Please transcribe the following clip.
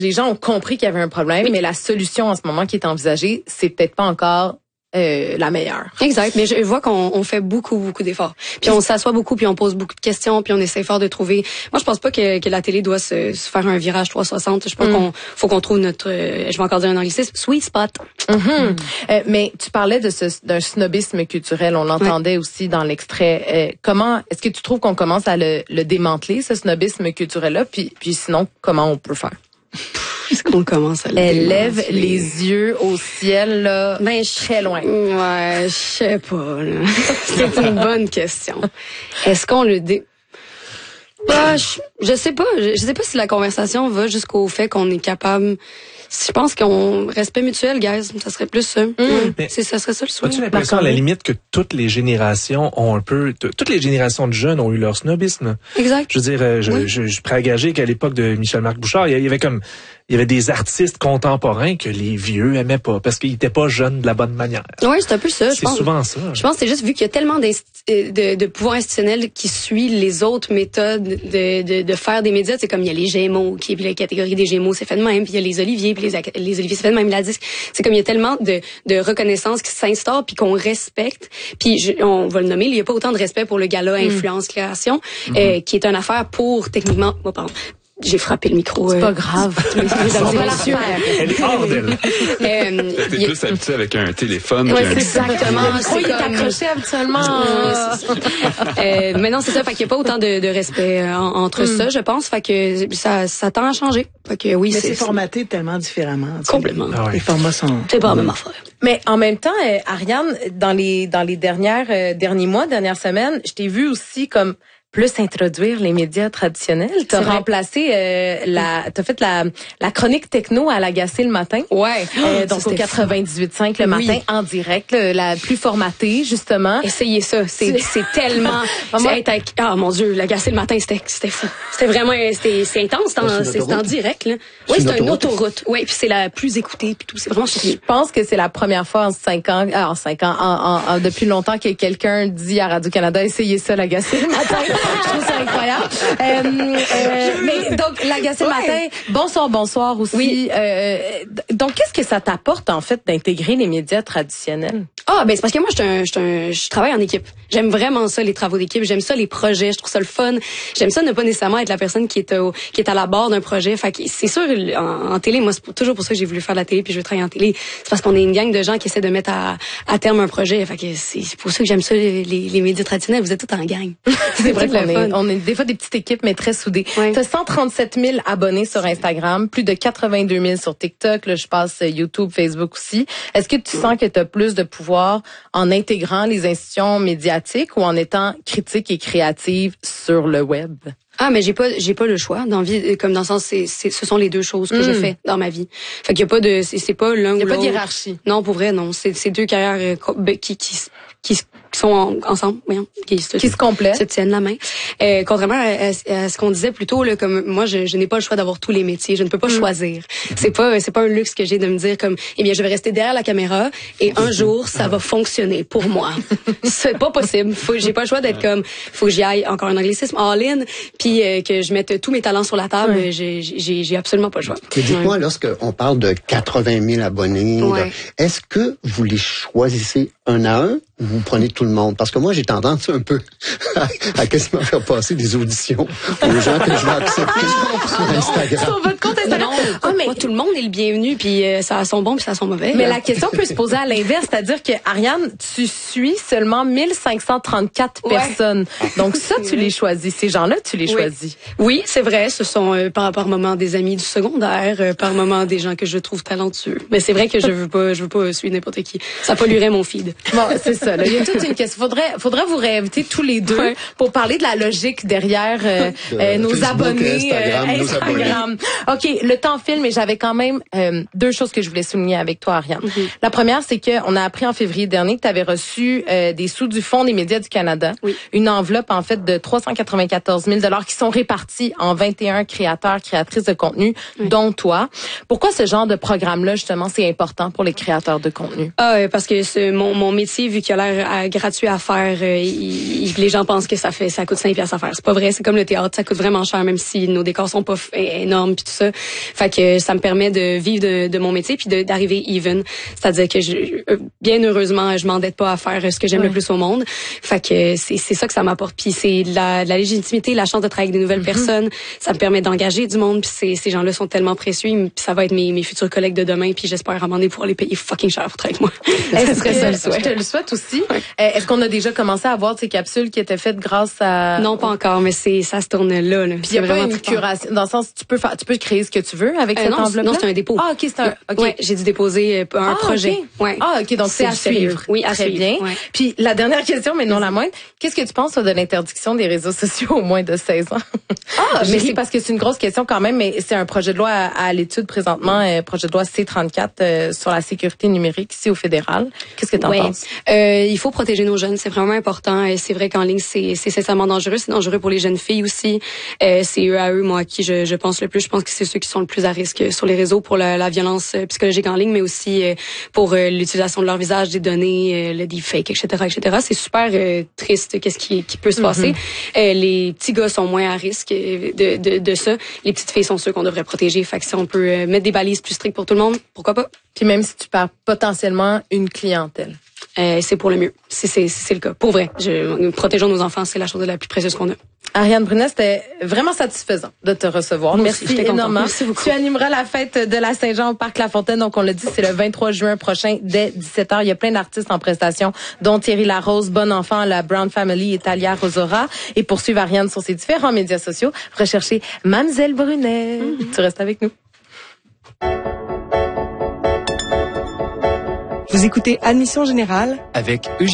les gens ont compris qu'il y avait un problème, mais la solution en ce moment qui est envisagée, c'est peut-être pas encore la meilleure. Exact, mais je vois qu'on fait beaucoup d'efforts. Puis on s'assoit beaucoup, puis on pose beaucoup de questions, puis on essaie fort de trouver. Moi, je pense pas que la télé doit se faire un virage 360. Je pense qu'on faut qu'on trouve notre, je vais encore dire un anglicisme, sweet spot. Mais tu parlais d'un snobisme culturel. On l'entendait aussi dans l'extrait. Comment est-ce que tu trouves qu'on commence à le démanteler, ce snobisme culturel-là? Puis sinon, comment on peut faire? Est-ce qu'on commence à le Elle lève les yeux au ciel, là, très loin. Ouais, je sais pas, là. C'est une bonne question. Est-ce qu'on le bah, je sais pas. Je sais pas si la conversation va jusqu'au fait qu'on est capable. Je pense qu'on respect mutuel, guys, ça serait plus ça. Ça serait ça le souhait. As-tu l'impression à la limite que toutes les générations ont un peu, toutes les générations de jeunes ont eu leur snobisme? Exact. Je veux dire, je suis prêt à gager qu'à l'époque de Michel-Marc Bouchard, il y avait des artistes contemporains que les vieux aimaient pas parce qu'ils étaient pas jeunes de la bonne manière. Oui, c'est un peu ça. C'est souvent ça. Je pense que c'est juste vu qu'il y a tellement de pouvoir institutionnel qui suit les autres méthodes de faire des médias. C'est comme il y a les Gémeaux, qui est la catégorie des Gémeaux, c'est fait de même. Puis il y a les Oliviers, puis les Oliviers, c'est fait de même. La disque, c'est comme il y a tellement de reconnaissance qui s'instaure puis qu'on respecte. Puis on va le nommer, il y a pas autant de respect pour le gala Influence Création, qui est une affaire pour techniquement. Oh, pardon. J'ai frappé le micro. C'est pas grave. Elle est hors d'elle. T'es plus habitué avec un téléphone. Ouais, exactement. Il est accroché habituellement. Mais non, c'est ça. Fait qu'il y a pas autant de respect entre ça, je pense. Fait que ça tend à changer. Fait que oui, mais c'est formaté tellement différemment. Complètement. Les formats sont. C'est pas la même affaire. Mais en même temps, Ariane, dans les derniers mois, dernières semaines, je t'ai vu aussi comme plus introduire les médias traditionnels. T'as remplacé t'as fait la chronique techno à l'Agacé le matin. Ouais. Donc au 98.5 le matin en direct, la plus formatée justement. Essayez ça, c'est tellement ah mon Dieu, l'Agacé le matin c'était fou. C'était vraiment c'est intense, c'est en direct là. Oui, c'est une autoroute. Ouais, puis c'est la plus écoutée puis tout, c'est vraiment super. Je pense que c'est la première fois en 5 ans depuis longtemps que quelqu'un dit à Radio-Canada essayez ça l'Agacé le matin. Je trouve ça incroyable. Mais donc, l'Agacé le matin, bonsoir aussi. Oui. Donc, qu'est-ce que ça t'apporte, en fait, d'intégrer les médias traditionnels? Ah, ben c'est parce que moi, je travaille en équipe. J'aime vraiment ça, les travaux d'équipe. J'aime ça, les projets. Je trouve ça le fun. J'aime ça ne pas nécessairement être la personne qui est à la barre d'un projet. Fait que c'est sûr, en télé, moi, c'est toujours pour ça que j'ai voulu faire de la télé puis je veux travailler en télé. C'est parce qu'on est une gang de gens qui essaient de mettre à terme un projet. Fait que c'est pour ça que j'aime ça, les médias traditionnels. Vous êtes tous en gang. C'est vrai qu'on est des fois des petites équipes, mais très soudées. Ouais. Tu as 137 000 abonnés sur Instagram, plus de 82 000 sur TikTok. Là, je passe YouTube, Facebook aussi. Est-ce que tu sens que tu as plus de pouvoir en intégrant les institutions médiatiques ou en étant critique et créative sur le web? Ah, mais j'ai pas le choix dans vie, comme dans le sens, ce sont les deux choses que je fais dans ma vie. Fait qu'il y a pas de, c'est pas l'un ou l'autre. Il y a pas de hiérarchie. Non, pour vrai, non. C'est deux carrières qui sont ensemble, qui se complètent, se tiennent la main. Contrairement à ce qu'on disait plus tôt, là, comme moi, je n'ai pas le choix d'avoir tous les métiers. Je ne peux pas choisir. C'est pas un luxe que j'ai de me dire comme, eh bien, je vais rester derrière la caméra et un jour, ça va fonctionner pour moi. C'est pas possible. J'ai pas le choix d'être comme, faut que j'y aille, encore un anglicisme, all-in, puis que je mette tous mes talents sur la table. J'ai absolument pas le choix. Mais dites-moi, lorsqu'on parle de 80 000 abonnés, est-ce que vous les choisissez un à un ou vous prenez tout le monde? Parce que moi, j'ai tendance un peu à quasiment faire passer des auditions aux gens que je vais accepter sur Instagram. Sur votre compte Instagram. Mais tout le monde est le bienvenu, puis ça a son bon, puis ça a son mauvais. Mais la question peut se poser à l'inverse, c'est-à-dire que, Ariane, tu suis seulement 1534 personnes. Donc ça, tu les choisis. Ces gens-là, tu les choisis. Oui, c'est vrai. Ce sont par moment des amis du secondaire, par moment des gens que je trouve talentueux. Mais c'est vrai que je veux pas suivre n'importe qui. Ça polluerait mon feed. Bon, c'est ça. Là. Il y a toute une question. Faudrait vous réinviter tous les deux pour parler de la logique derrière nos Facebook, abonnés. Instagram. OK, le temps file, mais j'avais quand même deux choses que je voulais souligner avec toi, Ariane. La première, c'est que on a appris en février dernier que tu avais reçu des sous du Fonds des médias du Canada, une enveloppe en fait de 394 000 $ qui sont répartis en 21 créateurs, créatrices de contenu, dont toi. Pourquoi ce genre de programme-là, justement, c'est important pour les créateurs de contenu? Parce que mon métier, vu qu'il y a l'air gratuit à faire. Les gens pensent que ça coûte 5$ à faire. C'est pas vrai. C'est comme le théâtre, ça coûte vraiment cher, même si nos décors sont pas énormes puis tout ça. Fait que ça me permet de vivre de mon métier puis d'arriver even. C'est-à-dire que bien heureusement, je m'endette pas à faire ce que j'aime le plus au monde. Fait que c'est ça que ça m'apporte. Puis c'est la légitimité, la chance de travailler avec de nouvelles personnes. Ça me permet d'engager du monde. Puis ces gens-là sont tellement précieux. Puis ça va être mes futurs collègues de demain. Puis j'espère à un moment donné pouvoir les payer fucking cher pour travailler avec moi. Ce serait ça le souhait. Je te le souhaite aussi. Ouais. Est-ce qu'on a déjà commencé à voir ces capsules qui étaient faites grâce à... Non, pas encore, mais ça se tourne là. Puis il y a pas une curation. Dans le sens, tu peux créer ce que tu veux avec cette enveloppe-là? Non, c'est un dépôt. Ah, OK, c'est un... OK. Ouais, j'ai dû déposer un projet. Okay. Ouais. Ah, OK, donc c'est à suivre. Oui, à Très suivre. bien. Ouais. Puis la dernière question, mais non la moindre, qu'est-ce que tu penses de l'interdiction des réseaux sociaux aux moins de 16 ans? Ah, mais c'est parce que c'est une grosse question quand même, mais c'est un projet de loi à l'étude présentement, projet de loi C-34 sur la sécurité numérique ici au fédéral. Qu'est-ce que tu en penses? Il faut protéger nos jeunes, c'est vraiment important. C'est vrai qu'en ligne, c'est sincèrement dangereux. C'est dangereux pour les jeunes filles aussi. C'est eux à eux, moi, à qui je pense le plus. Je pense que c'est ceux qui sont le plus à risque sur les réseaux pour la violence psychologique en ligne, mais aussi pour l'utilisation de leur visage, des données, le deepfake, etc., etc. C'est super triste qu'est-ce qui peut se passer. Les petits gars sont moins à risque de ça. Les petites filles sont ceux qu'on devrait protéger. Fait que si on peut mettre des balises plus strictes pour tout le monde, pourquoi pas? Puis même si tu perds potentiellement une clientèle. C'est pour le mieux. C'est le cas. Pour vrai. Protégeons nos enfants, c'est la chose la plus précieuse qu'on a. Ariane Brunet, c'était vraiment satisfaisant de te recevoir. Merci énormément. Merci beaucoup. Tu animeras la fête de la Saint-Jean au Parc La Fontaine. Donc, on l'a dit, c'est le 23 juin prochain dès 17h. Il y a plein d'artistes en prestation, dont Thierry Larose, Bon Enfant, la Brown Family et Talia Rosora. Et pour suivre Ariane sur ses différents médias sociaux, recherchez Mamzelle Brunet. Tu restes avec nous. Vous écoutez Admission Générale avec